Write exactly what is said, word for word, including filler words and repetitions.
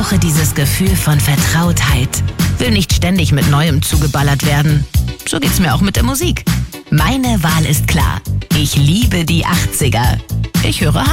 brauche dieses Gefühl von Vertrautheit. Will nicht ständig mit Neuem zugeballert werden. So geht's mir auch mit der Musik. Meine Wahl ist klar. Ich liebe die achtziger. Ich höre